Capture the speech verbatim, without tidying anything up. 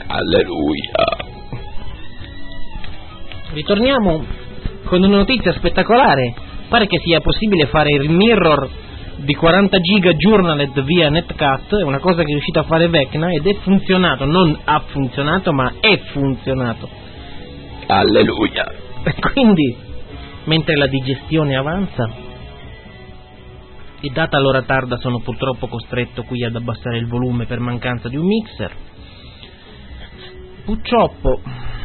Alleluia. Ritorniamo con una notizia spettacolare. Pare che sia possibile fare il mirror di quaranta giga Journalet via Netcat, è una cosa che è riuscito a fare Vecna ed è funzionato, non ha funzionato ma è funzionato. Alleluia. E quindi, mentre la digestione avanza e data l'ora tarda sono purtroppo costretto qui ad abbassare il volume per mancanza di un mixer, purtroppo